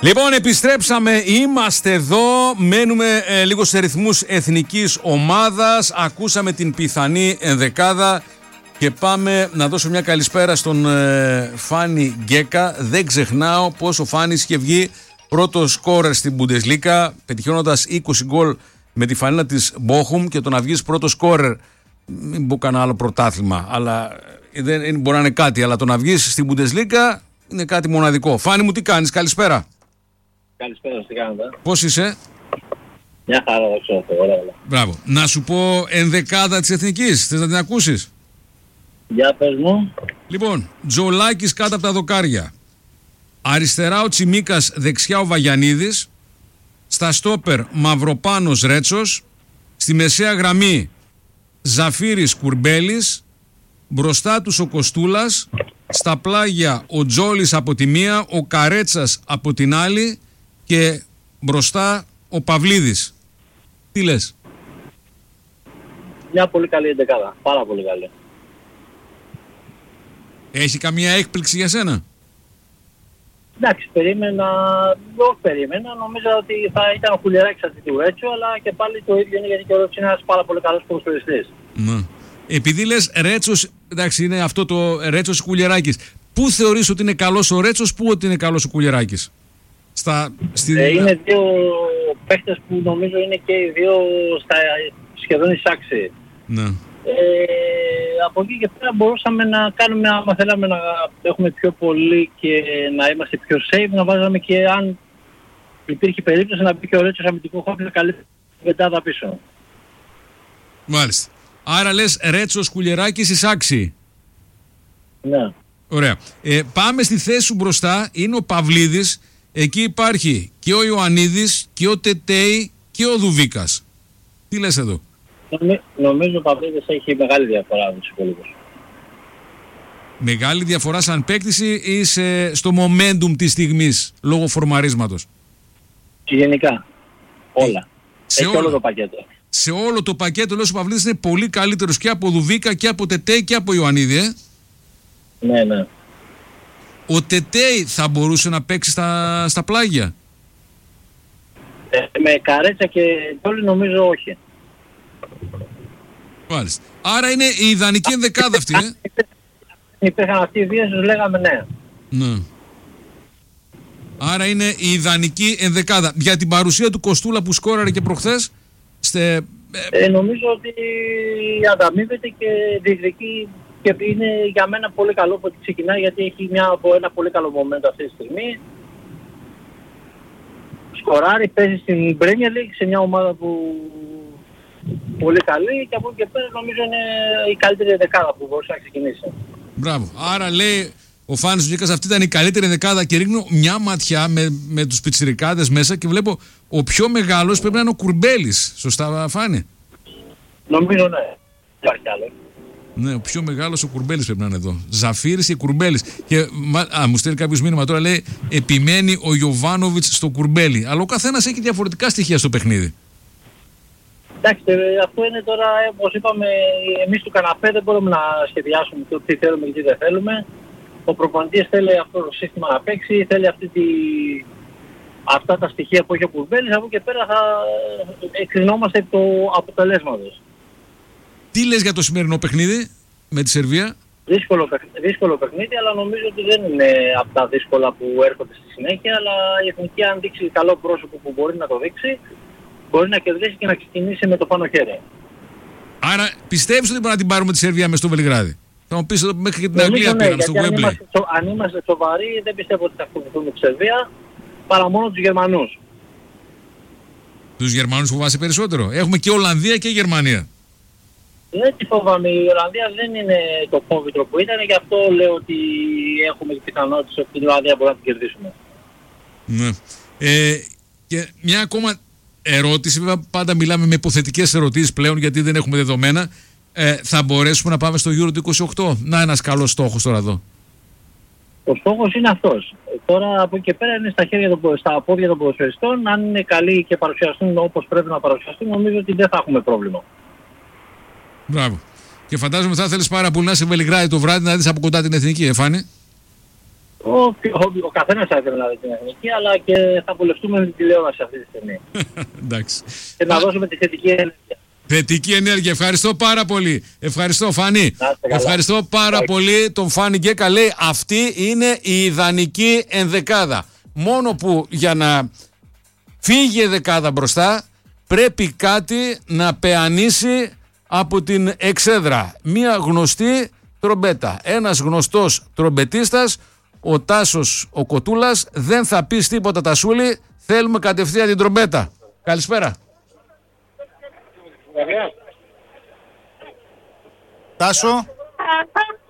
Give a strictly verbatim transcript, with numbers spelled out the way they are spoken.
Λοιπόν, επιστρέψαμε, είμαστε εδώ, μένουμε ε, λίγο σε ρυθμούς εθνικής ομάδας, ακούσαμε την πιθανή ενδεκάδα και πάμε να δώσω μια καλησπέρα στον ε, Φάνη Γκέκα. Δεν ξεχνάω πως ο Φάνης είχε βγει πρώτος σκόρερ στην Bundesliga, πετυχαίνοντας είκοσι γκολ με τη φανέλα της Bochum, και το να βγεις πρώτος σκόρερ, μην πω κανένα άλλο πρωτάθλημα, αλλά δεν μπορεί να είναι κάτι, αλλά το να βγεις στην Bundesliga είναι κάτι μοναδικό. Φάνη μου, τι κάνεις, καλησπέρα. Καλησπέρα, τι κάνετε. Πώς είσαι? Μια χαρά, δεν ξέρω. Ωραία, ωραία. Μπράβο. Να σου πω ενδεκάδα της Εθνικής. Θες να την ακούσεις? Για πες μου. Λοιπόν, Τζολάκης κάτω από τα δοκάρια. Αριστερά ο Τσιμίκας, δεξιά ο Βαγιανίδης. Στα στόπερ Μαυροπάνος Ρέτσος. Στη μεσαία γραμμή Ζαφύρης Κουρμπέλης. Μπροστά τους ο Κοστούλας. Στα πλάγια ο Τζόλης από τη μία, ο Καρέτσας από την άλλη και μπροστά ο Παυλίδης. Τι λες? Μια πολύ καλή εντεκάδα. Πάρα πολύ καλή. Έχει καμία έκπληξη για σένα? Εντάξει, περίμενα, όχι περίμενα, νομίζω ότι θα ήταν ο Κουλιεράκης αντί του Ρέτσο, αλλά και πάλι το ίδιο είναι, γιατί και ο Ρέτσο είναι ένας πάρα πολύ καλός ποδοσφαιριστής. Ναι. Επειδή λες Ρέτσος, εντάξει, είναι αυτό το Ρέτσος Κουλιεράκης. Πού θεωρείς ότι είναι καλός ο Ρέτσος, πού ότι είναι καλός ο Κουλιεράκης? Στα, στη... ε, είναι δύο παίχτες που νομίζω είναι και οι δύο στα σχεδόν εισάξιοι. Ναι. Ε, από εκεί και πέρα μπορούσαμε να κάνουμε, άμα θέλαμε να έχουμε πιο πολύ και να είμαστε πιο safe, να βάζαμε και αν υπήρχε περίπτωση να μπει και ο Ρέτσος αμυντικό χώρο να καλύπτει την πεντάδα πίσω. Μάλιστα. Άρα λες Ρέτσος Κουλιεράκης εισάξιοι. Ναι. Ωραία. Ε, πάμε στη θέση σου μπροστά, είναι ο Παυλίδης. Εκεί υπάρχει και ο Ιωαννίδης και ο Τετέι και ο Δουβίκας. Τι λες εδώ? Νομι, νομίζω ο Παυλίδης έχει μεγάλη διαφορά από τους υπόλοιπους. Μεγάλη διαφορά σαν παίκτηση ή σε, στο momentum της στιγμής, λόγω φορμαρίσματος? Και γενικά. Όλα. Σε έχει όλα. όλο το πακέτο. Σε όλο το πακέτο, λέω, ο Παυλίδης είναι πολύ καλύτερος και από Δουβίκα και από Τετέι και από Ιωαννίδη, ε. Ναι, ναι. Ο Τετέι θα μπορούσε να παίξει στα, στα πλάγια? Ε, με Καρέτσα και Τόλι νομίζω όχι. Μάλιστα. Άρα είναι η ιδανική ενδεκάδα αυτή, ε. Υπήρχαν αυτοί οι δύο, σας λέγαμε ναι. Ναι. Άρα είναι η ιδανική ενδεκάδα. Για την παρουσία του Κοστούλα που σκόραρε και προχθές, στε... ε, νομίζω ότι ανταμείβεται και διεκδικεί και είναι για μένα πολύ καλό που ξεκινάει, γιατί έχει μια, ένα πολύ καλό moment αυτή τη στιγμή. Σκοράρει, παίζει στην Premier League σε μια ομάδα που πολύ καλή, και από εκεί και πέρα νομίζω είναι η καλύτερη δεκάδα που μπορούσε να ξεκινήσει. Μπράβο. Άρα λέει ο Φάνης Γκέκας αυτή ήταν η καλύτερη δεκάδα, και ρίχνω μια ματιά με, με τους πιτσιρικάδες μέσα και βλέπω ο πιο μεγάλος πρέπει να είναι ο Κουρμπέλης. Σωστά, Φάνη? Νομίζω ναι. Υπάρχει άλλο. Ναι, ο πιο μεγάλος ο Κουρμπέλης πρέπει να είναι εδώ. Ζαφύρης και Κουρμπέλης. Και α, μου στέλνει κάποιος μήνυμα τώρα, λέει επιμένει ο Γιοβάνοβιτς στο Κουρμπέλη. Αλλά ο καθένας έχει διαφορετικά στοιχεία στο παιχνίδι. Εντάξει, αυτό είναι τώρα, όπως είπαμε, εμείς του καναπέ δεν μπορούμε να σχεδιάσουμε το τι θέλουμε και τι δεν θέλουμε. Ο προπονητής θέλει αυτό το σύστημα να παίξει, θέλει αυτή τη... αυτά τα στοιχεία που έχει ο Κουρμπέλης, από εκεί και πέρα θα εκκρινόμαστε από το αποτελέσματος. Τι λες για το σημερινό παιχνίδι με τη Σερβία? Δύσκολο, δύσκολο παιχνίδι, αλλά νομίζω ότι δεν είναι από τα δύσκολα που έρχονται στη συνέχεια, αλλά η Εθνική, αν δείξει καλό πρόσωπο που μπορεί να το δείξει, μπορεί να κερδίσει και να ξεκινήσει με το πάνω χέρι. Άρα πιστεύεις ότι μπορεί να την πάρουμε τη Σερβία μες στο Βελιγράδι? Θα μου πεις εδώ μέχρι και την Αγγλία ναι, πήραμε στο αν Wembley. είμαστε, αν είμαστε σοβαροί, δεν πιστεύω ότι θα ακολουθούμε τη Σερβία, παρά μόνο τους Γερμανούς. Τους Γερμανούς φοβάσαι περισσότερο? Έχουμε και Ολλανδία και Γερμανία. Δεν τη φοβάμαι, η Ολλανδία δεν είναι το φόβητρο που ήταν, γι' αυτό λέω ότι έχουμε τις πιθανότητες ότι την Ολλανδία μπορούμε να την κερδίσουμε. Ναι. Ε, και μια ακόμα ερώτηση, βέβαια πάντα μιλάμε με υποθετικές ερωτήσεις πλέον γιατί δεν έχουμε δεδομένα. Ε, θα μπορέσουμε να πάμε στο Euro του είκοσι οκτώ? Να, ένας καλός στόχος τώρα εδώ. Ο στόχος είναι αυτός. Τώρα από εκεί και πέρα είναι στα, χέρια των, στα πόδια των ποδοσφαιριστών. Αν είναι καλοί και παρουσιαστούν όπως πρέπει να παρουσιαστούν, νομίζω ότι δεν θα έχουμε πρόβλημα. Μπράβο. Και φαντάζομαι θα ήθελες πάρα πολύ να είσαι Βελιγράδι το βράδυ να δεις από κοντά την Εθνική, ε, Φάνη? Ο, ο, ο καθένας θα ήθελε να δει την εθνική, αλλά και θα βολευτούμε με την τηλεόραση αυτή τη στιγμή. Εντάξει. Και να δώσουμε τη θετική ενέργεια. Θετική ενέργεια. Ευχαριστώ πάρα πολύ. Ευχαριστώ, Φάνη. Ευχαριστώ πάρα Ά, πολύ τον Φάνη Γκέκα. Λέει αυτή είναι η ιδανική ενδεκάδα. Μόνο που για να φύγει η δεκάδα μπροστά πρέπει κάτι να πεανίσει από την εξέδρα. Μία γνωστή τρομπέτα. Ένας γνωστός τρομπετίστας, ο Τάσος ο Κοτούλας. Δεν θα πεις τίποτα, Τασούλη. Θέλουμε κατευθείαν την τρομπέτα. Καλησπέρα. Τάσο.